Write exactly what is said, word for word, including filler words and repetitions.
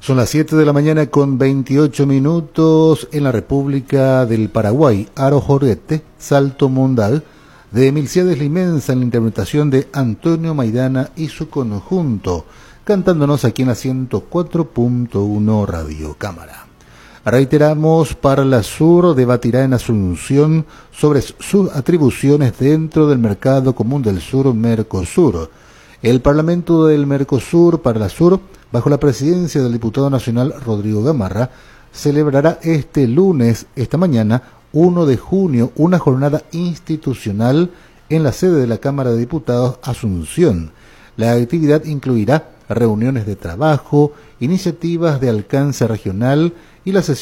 Son las siete de la mañana con veintiocho minutos en la República del Paraguay. Aro Jorgete, Salto Mundial, de Milciades Limensa en la interpretación de Antonio Maidana y su conjunto, cantándonos aquí en la ciento cuatro punto uno Radio Cámara. Reiteramos, Parla Sur debatirá en Asunción sobre sus atribuciones dentro del Mercado Común del Sur, Mercosur. El Parlamento del Mercosur, Parla Sur, bajo la presidencia del diputado nacional Rodrigo Gamarra, celebrará este lunes, esta mañana, primero de junio, una jornada institucional en la sede de la Cámara de Diputados, Asunción. La actividad incluirá reuniones de trabajo, iniciativas de alcance regional y la sesión